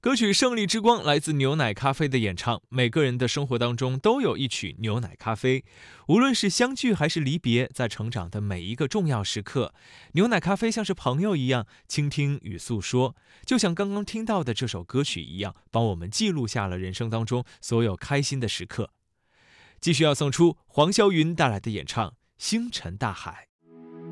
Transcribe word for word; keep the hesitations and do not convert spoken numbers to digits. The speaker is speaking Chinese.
歌曲《胜利之光》来自牛奶咖啡的演唱。每个人的生活当中都有一曲牛奶咖啡，无论是相聚还是离别，在成长的每一个重要时刻，牛奶咖啡像是朋友一样倾听与诉说，就像刚刚听到的这首歌曲一样，帮我们记录下了人生当中所有开心的时刻。继续要送出黄霄云带来的演唱《星辰大海》。